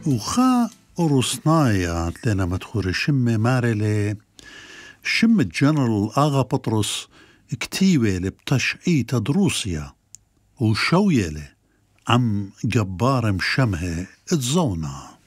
وخا أروسنايا لنا مدخور شمة مارلي شمة جنرال آغا بطرس كتيوة لبتشعي تدروسيا وشويلة عم جبار مشمه اتزونا